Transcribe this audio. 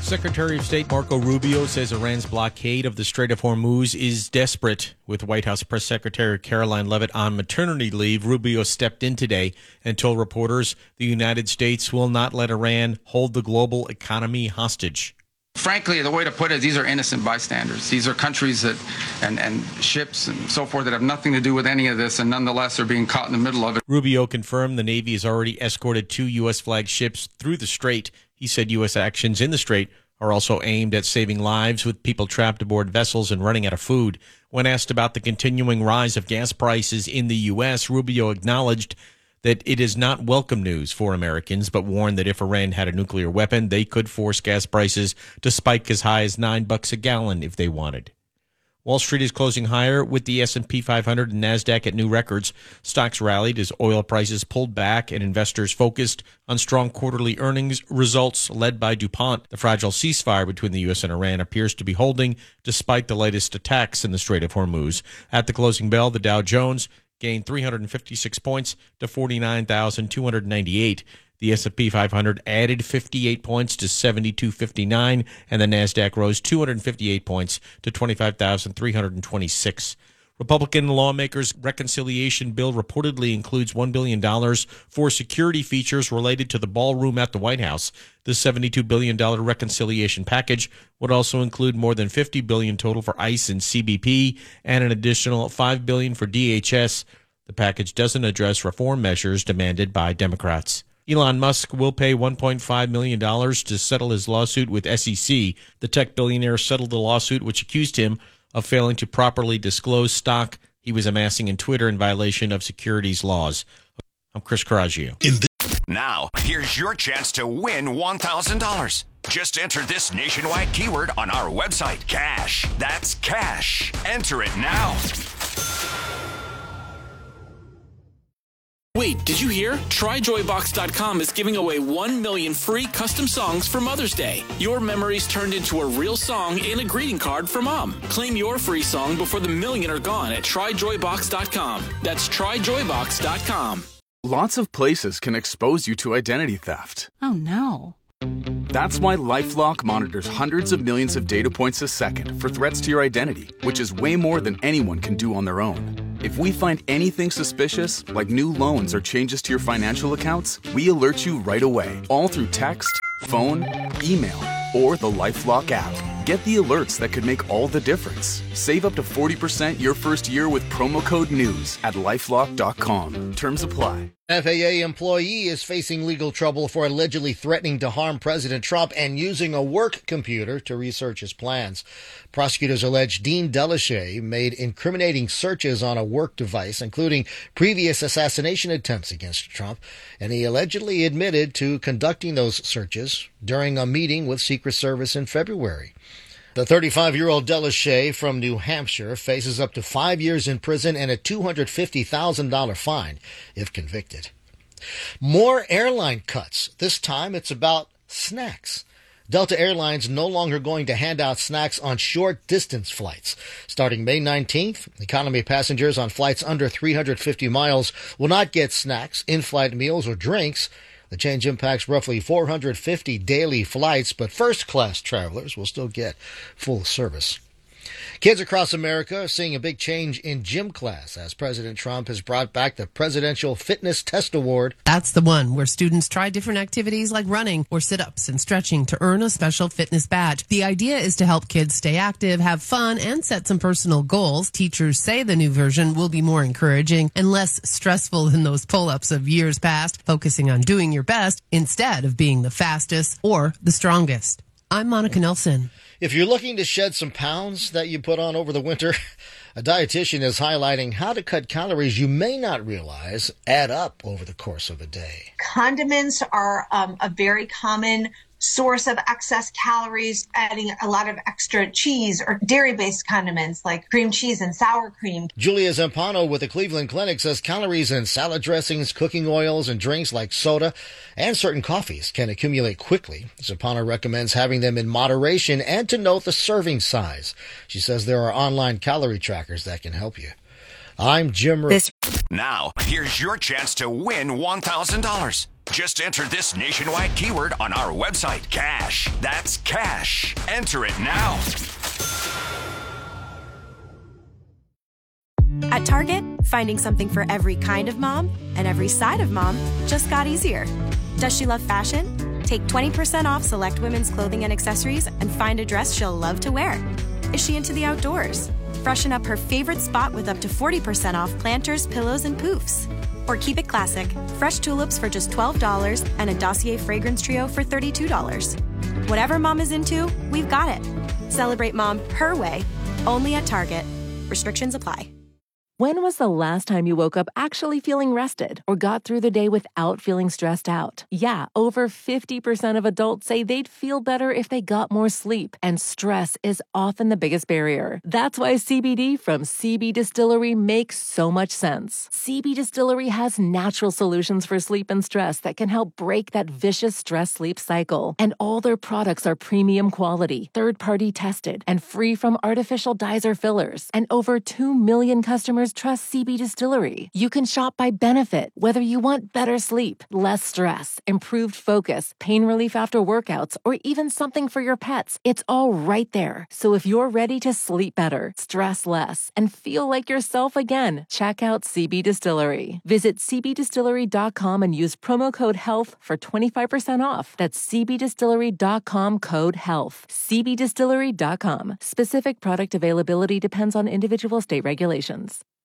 Secretary of State Marco Rubio says Iran's blockade of the Strait of Hormuz is desperate. With White House Press Secretary Caroline Leavitt on maternity leave, Rubio stepped in today and told reporters the United States will not let Iran hold the global economy hostage. Frankly, the way to put it is these are innocent bystanders. These are countries that and ships and so forth that have nothing to do with any of this and nonetheless are being caught in the middle of it. Rubio confirmed the Navy has already escorted 2 U.S. flagged ships through the strait. He said U.S. actions in the strait are also aimed at saving lives with people trapped aboard vessels and running out of food. When asked about the continuing rise of gas prices in the U.S., Rubio acknowledged that it is not welcome news for Americans, but warned that if Iran had a nuclear weapon, they could force gas prices to spike as high as $9 a gallon if they wanted. Wall Street is closing higher with the S&P 500 and NASDAQ at new records. Stocks rallied as oil prices pulled back and investors focused on strong quarterly earnings results led by DuPont. The fragile ceasefire between the U.S. and Iran appears to be holding despite the latest attacks in the Strait of Hormuz. At the closing bell, the Dow Jones gained 356 points to 49,298. The S&P 500 added 58 points to 7259, and the NASDAQ rose 258 points to 25,326. Republican lawmakers' reconciliation bill reportedly includes $1 billion for security features related to the ballroom at the White House. The $72 billion reconciliation package would also include more than $50 billion total for ICE and CBP and an additional $5 billion for DHS. The package doesn't address reform measures demanded by Democrats. Elon Musk will pay $1.5 million to settle his lawsuit with SEC. The tech billionaire settled the lawsuit, which accused him of failing to properly disclose stock he was amassing in Twitter in violation of securities laws. I'm Chris Coraggio. Now, here's your chance to win $1,000. Just enter this nationwide keyword on our website, cash. That's cash. Enter it now. Wait, did you hear? TryJoyBox.com is giving away 1 million free custom songs for Mother's Day. Your memories turned into a real song and a greeting card for Mom. Claim your free song before the million are gone at TryJoyBox.com. That's TryJoyBox.com. Lots of places can expose you to identity theft. Oh, no. That's why LifeLock monitors hundreds of millions of data points a second for threats to your identity, which is way more than anyone can do on their own. If we find anything suspicious, like new loans or changes to your financial accounts, we alert you right away, all through text, phone, email, or the LifeLock app. Get the alerts that could make all the difference. Save up to 40% your first year with promo code NEWS at LifeLock.com. Terms apply. FAA employee is facing legal trouble for allegedly threatening to harm President Trump and using a work computer to research his plans. Prosecutors allege Dean Delachey made incriminating searches on a work device, including previous assassination attempts against Trump, and he allegedly admitted to conducting those searches during a meeting with Secret Service in February. The 35-year-old Delachey from New Hampshire faces up to 5 years in prison and a $250,000 fine if convicted. More airline cuts. This time it's about snacks. Delta Airlines no longer going to hand out snacks on short-distance flights. Starting May 19th, economy passengers on flights under 350 miles will not get snacks, in-flight meals, or drinks. The change impacts roughly 450 daily flights, but first-class travelers will still get full service. Kids across America are seeing a big change in gym class as President Trump has brought back the Presidential Fitness Test Award. That's the one where students try different activities like running or sit-ups and stretching to earn a special fitness badge. The idea is to help kids stay active, have fun, and set some personal goals. Teachers say the new version will be more encouraging and less stressful than those pull-ups of years past, focusing on doing your best instead of being the fastest or the strongest. I'm Monica Nelson. If you're looking to shed some pounds that you put on over the winter, a dietitian is highlighting how to cut calories you may not realize add up over the course of a day. Condiments are a very common source of excess calories, adding a lot of extra cheese or dairy-based condiments like cream cheese and sour cream. Julia Zampano with the Cleveland Clinic says calories in salad dressings, cooking oils, and drinks like soda and certain coffees can accumulate quickly. Zampano recommends having them in moderation and to note the serving size. She says there are online calorie trackers that can help you. I'm Jim Root. Now, here's your chance to win $1,000. Just enter this nationwide keyword on our website, CASH. That's CASH. Enter it now. At Target, finding something for every kind of mom and every side of mom just got easier. Does she love fashion? Take 20% off select women's clothing and accessories and find a dress she'll love to wear. Is she into the outdoors? Freshen up her favorite spot with up to 40% off planters, pillows, and poofs. Or keep it classic. Fresh tulips for just $12 and a Dossier fragrance trio for $32. Whatever mom is into, we've got it. Celebrate mom her way. Only at Target. Restrictions apply. When was the last time you woke up actually feeling rested or got through the day without feeling stressed out? Yeah, over 50% of adults say they'd feel better if they got more sleep, and stress is often the biggest barrier. That's why CBD from CB Distillery makes so much sense. CB Distillery has natural solutions for sleep and stress that can help break that vicious stress-sleep cycle. And all their products are premium quality, third-party tested, and free from artificial dyes or fillers. And over 2 million customers trust CB Distillery. You can shop by benefit, whether you want better sleep, less stress, improved focus, pain relief after workouts, or even something for your pets. It's all right there. So if you're ready to sleep better, stress less, and feel like yourself again, check out CB Distillery. Visit cbdistillery.com and use promo code HEALTH for 25% off. That's cbdistillery.com code HEALTH. cbdistillery.com. Specific product availability depends on individual state regulations.